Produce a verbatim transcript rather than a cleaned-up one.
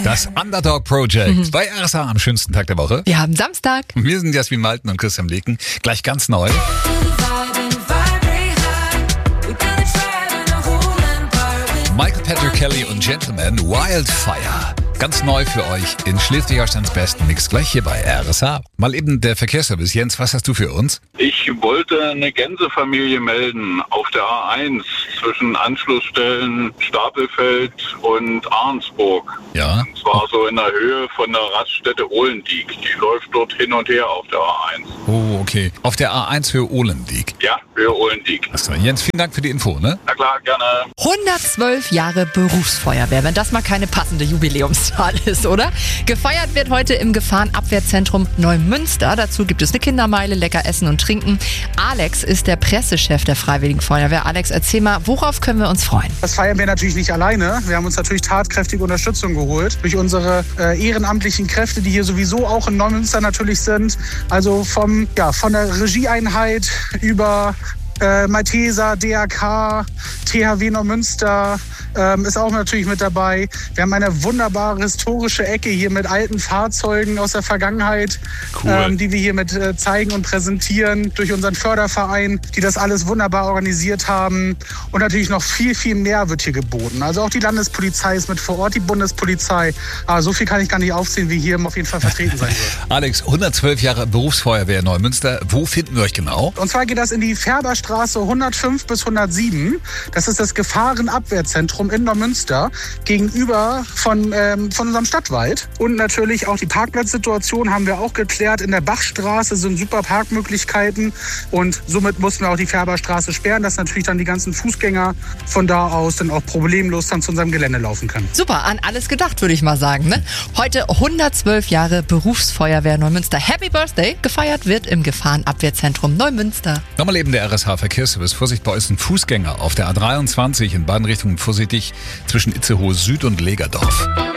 Das Underdog Project mhm. bei R S A am schönsten Tag der Woche. Wir haben Samstag. Wir sind Jasmin Malten und Christian Leken. Gleich ganz neu. Michael Patrick Kelly und Gentleman, Wildfire. Ganz neu für euch in Schleswig-Holsteins besten Mix. Gleich hier bei R S A. Mal eben der Verkehrsservice. Jens, was hast du für uns? Ich wollte eine Gänsefamilie melden auf der A eins zwischen Anschlussstellen Stapelfeld und Ahrensburg. Ja. Und zwar so in der Höhe von der Raststätte Ohlendieck. Die läuft dort hin und her auf der A eins. Oh, okay. Auf der A eins Höhe Ohlendieck. Ja, Höhe Ohlendieck. Achso, Jens, vielen Dank für die Info, ne? Na klar, gerne. hundertzwölf Jahre Berufsfeuerwehr, wenn das mal keine passende Jubiläumszahl ist, oder? Gefeiert wird heute im Gefahrenabwehrzentrum Neumünster. Dazu gibt es eine Kindermeile, lecker essen und trinken. Alex ist der Pressechef der Freiwilligen Feuerwehr. Alex, erzähl mal, worauf können wir uns freuen? Das feiern wir natürlich nicht alleine. Wir haben uns natürlich tatkräftige Unterstützung geholt durch unsere äh, ehrenamtlichen Kräfte, die hier sowieso auch in Neumünster natürlich sind. Also vom, ja, von der Regieeinheit über Äh, Malteser, D R K, T H W Neumünster ähm, ist auch natürlich mit dabei. Wir haben eine wunderbare historische Ecke hier mit alten Fahrzeugen aus der Vergangenheit, cool. ähm, die wir hier mit äh, zeigen und präsentieren durch unseren Förderverein, die das alles wunderbar organisiert haben. Und natürlich noch viel, viel mehr wird hier geboten. Also auch die Landespolizei ist mit vor Ort, die Bundespolizei. Aber so viel kann ich gar nicht aufzählen, wie hier auf jeden Fall vertreten sein wird. Alex, hundertzwölf Jahre Berufsfeuerwehr Neumünster. Wo finden wir euch genau? Und zwar geht das in die Färberstraße hundertfünf bis hundertsieben. Das ist das Gefahrenabwehrzentrum in Neumünster gegenüber von, ähm, von unserem Stadtwald. Und natürlich auch die Parkplatzsituation haben wir auch geklärt. In der Bachstraße sind super Parkmöglichkeiten und somit mussten wir auch die Färberstraße sperren, dass natürlich dann die ganzen Fußgänger von da aus dann auch problemlos dann zu unserem Gelände laufen können. Super, an alles gedacht, würde ich mal sagen. Ne? Heute hundertzwölf Jahre Berufsfeuerwehr Neumünster. Happy Birthday! Gefeiert wird im Gefahrenabwehrzentrum Neumünster. Nochmal eben der R S H Verkehrsservice. Vorsicht bei euch sind Fußgänger auf der A dreiundzwanzig in beiden Richtungen vorsichtig zwischen Itzehoe Süd und Legerdorf.